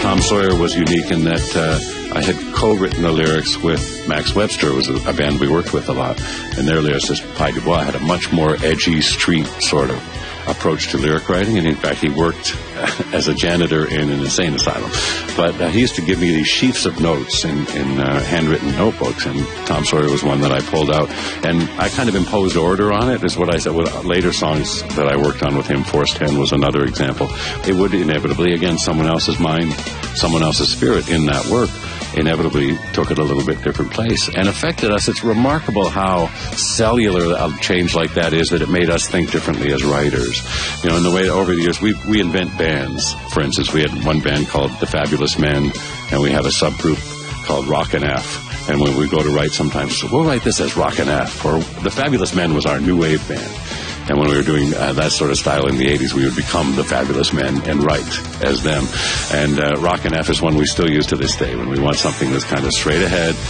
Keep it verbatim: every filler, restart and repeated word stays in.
Tom Sawyer was unique in that uh, I had co-written the lyrics with Max Webster, who was a, a band we worked with a lot, and their lyricist, Pi Dubois, had a much more edgy street sort of approach to lyric writing, and in fact he worked as a janitor in an insane asylum. But uh, he used to give me these sheafs of notes in, in uh, handwritten notebooks, and Tom Sawyer was one that I pulled out, and I kind of imposed order on it, is what I said. With later songs that I worked on with him, Force ten was another example. It would inevitably, again, someone else's mind, someone else's spirit in that work inevitably took it a little bit different place and affected us. It's remarkable how cellular a change like that is, that it made us think differently as writers. You know, in the way over the years, we we invent bands. For instance, we had one band called The Fabulous Men, and we have a subgroup called Rockin' F. And when we go to write sometimes, we'll write this as Rockin' F. Or The Fabulous Men was our new wave band. And when we were doing uh, that sort of style in the eighties, we would become the Fabulous Men and write as them. And uh, Rockin' F is one we still use to this day when we want something that's kind of straight ahead,